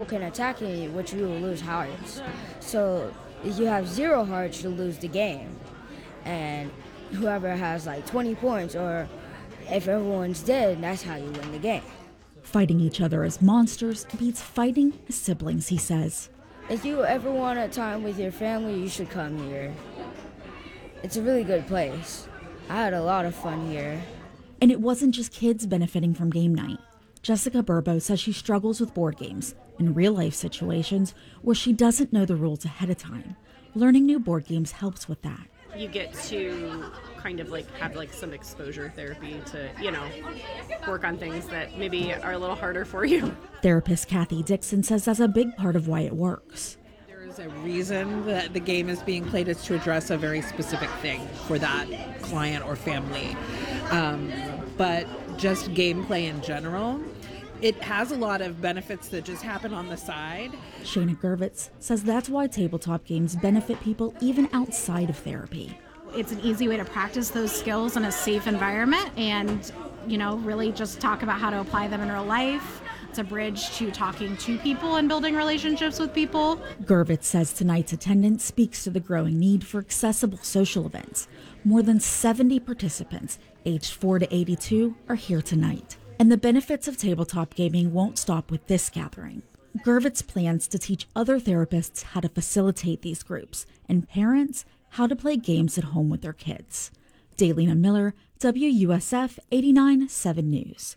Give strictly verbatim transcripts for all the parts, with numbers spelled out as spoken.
can attack you, which you will lose hearts. So if you have zero hearts, you'll lose the game. And whoever has like twenty points, or if everyone's dead, that's how you win the game. Fighting each other as monsters beats fighting as siblings, he says. If you ever want a time with your family, you should come here. It's a really good place. I had a lot of fun here. And it wasn't just kids benefiting from game night. Jessica Burbo says she struggles with board games in real-life situations where she doesn't know the rules ahead of time. Learning new board games helps with that. You get to kind of like have like some exposure therapy to, you know, work on things that maybe are a little harder for you. Therapist Kathy Dixon says that's a big part of why it works. There is a reason that the game is being played. Is to address a very specific thing for that client or family. Um, but just gameplay in general, it has a lot of benefits that just happen on the side. Shayna Gervitz says that's why tabletop games benefit people even outside of therapy. It's an easy way to practice those skills in a safe environment and, you know, really just talk about how to apply them in real life. It's a bridge to talking to people and building relationships with people. Gervitz says tonight's attendance speaks to the growing need for accessible social events. More than seventy participants, aged four to eighty-two, are here tonight. And the benefits of tabletop gaming won't stop with this gathering. Gervitz plans to teach other therapists how to facilitate these groups and parents how to play games at home with their kids. Daylina Miller, W U S F eighty-nine point seven News.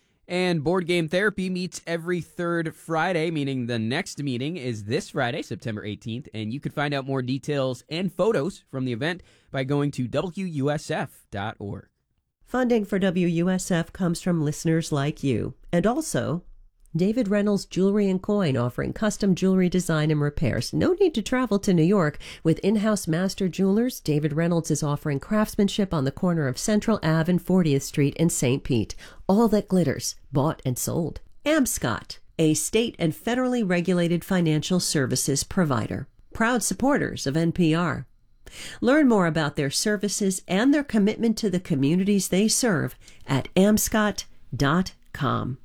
And Board Game Therapy meets every third Friday, meaning the next meeting is this Friday, September eighteenth. And you can find out more details and photos from the event by going to W U S F dot org. Funding for W U S F comes from listeners like you, and also David Reynolds Jewelry and Coin, offering custom jewelry design and repairs. No need to travel to New York. With in-house master jewelers, David Reynolds is offering craftsmanship on the corner of Central Avenue and fortieth Street in Saint Pete. All that glitters, bought and sold. Amscot, a state and federally regulated financial services provider. Proud supporters of N P R. Learn more about their services and their commitment to the communities they serve at amscot dot com.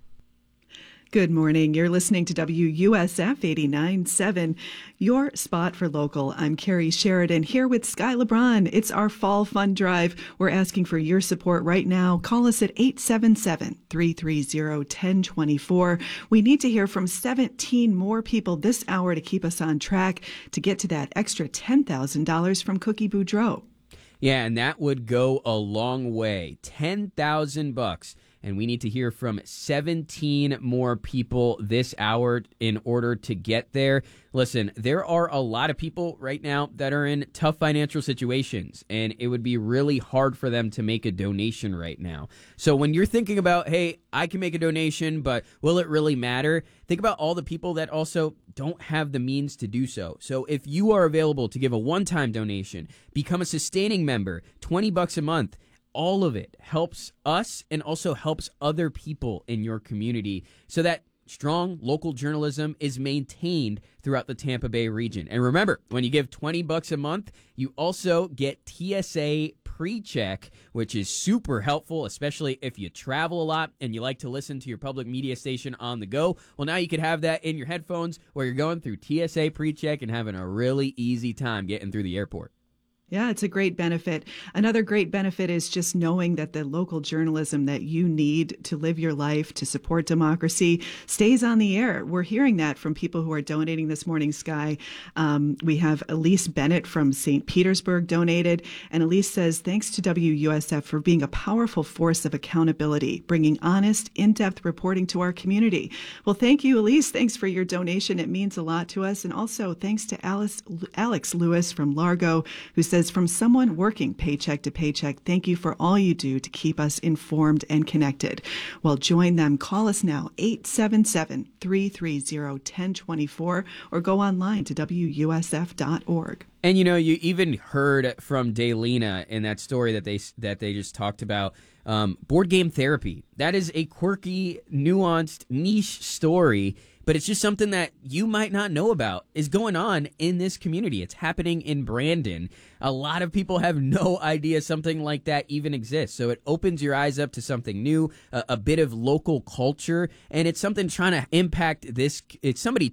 Good morning. You're listening to W U S F eighty-nine point seven, your spot for local. I'm Carrie Sheridan here with Sky LeBron. It's our fall fund drive. We're asking for your support right now. Call us at eight seven seven, three three zero, one zero two four. We need to hear from seventeen more people this hour to keep us on track to get to that extra ten thousand dollars from Cookie Boudreaux. Yeah, and that would go a long way. ten thousand bucks. And we need to hear from seventeen more people this hour in order to get there. Listen, there are a lot of people right now that are in tough financial situations, and it would be really hard for them to make a donation right now. So when you're thinking about, hey, I can make a donation, but will it really matter? Think about all the people that also don't have the means to do so. So if you are available to give a one-time donation, become a sustaining member, twenty bucks a month, all of it helps us and also helps other people in your community so that strong local journalism is maintained throughout the Tampa Bay region. And remember, when you give twenty bucks a month, you also get T S A PreCheck, which is super helpful, especially if you travel a lot and you like to listen to your public media station on the go. Well, now you can have that in your headphones where you're going through T S A PreCheck and having a really easy time getting through the airport. Yeah, it's a great benefit. Another great benefit is just knowing that the local journalism that you need to live your life, to support democracy, stays on the air. We're hearing that from people who are donating this morning, Sky. Um, we have Elise Bennett from Saint Petersburg donated. And Elise says, thanks to W U S F for being a powerful force of accountability, bringing honest, in-depth reporting to our community. Well, thank you, Elise. Thanks for your donation. It means a lot to us. And also thanks to Alice, Alex Lewis from Largo, who says, from someone working paycheck to paycheck, thank you for all you do to keep us informed and connected. Well, join them. Call us now, eight seven seven, three three zero, one zero two four, or go online to W U S F dot org. And, you know, you even heard from Daylina in that story that they that they just talked about, um, board game therapy. That is a quirky, nuanced, niche story, but it's just something that you might not know about is going on in this community. It's happening in Brandon. A lot of people have no idea something like that even exists. So it opens your eyes up to something new, a, a bit of local culture, and it's something trying to impact this. It's somebody